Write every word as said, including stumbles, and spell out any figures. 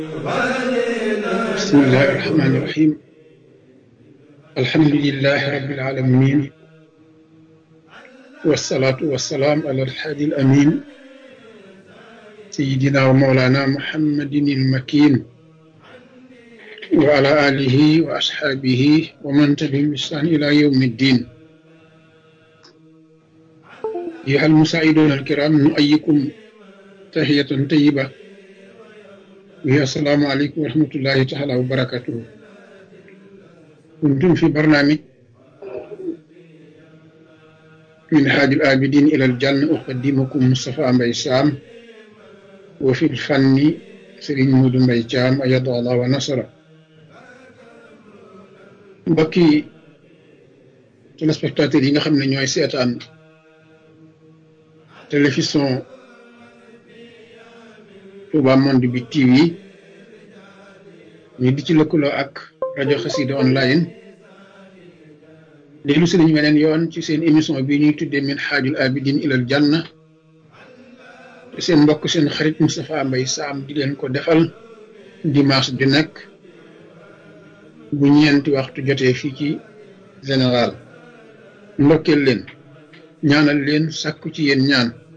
bismillahi irrahmani irrahim alhamdulilahi rabbil alamin wasalaatu wasalaam ala alhaadi al amin sayidina wa mawlana muhammadin ilmakin wa ala alihi wa ashaabihi wa man tabi'ahum bi ihsaan ila yawmi ddin ayyuha almusaa'iduuna alkiram nu'ayyikum tahiyatan tayyiba wi assalaamu aleykum wa rahmatullahi taala wa barakatuhu. kuntum fi barnaamij min haajil aabidiin ilal janna uqaddimukum Moustapha Mbaye Sam wa fil fanni Serigne Modou Mbaye Thiam ayyadahu Allah wa nasara. mbokki téléspectateurs yi nga xam ne ñooy seetaan télévision Touba Monde bi T V ñu di ci lëkkaloo ak rajo Xassida online dellu si nañu weneen yoon ci seen émission bi ñuy tuddee min haajul abidin ilal janna te seen mbokk seen xarit Moustapha Mbaye Sam di leen ko defal dimanche bi nekk bu ñeenti waxtu jotee fii ci général ndokkeel leen ñaanal leen sàkku ci yéen ñaan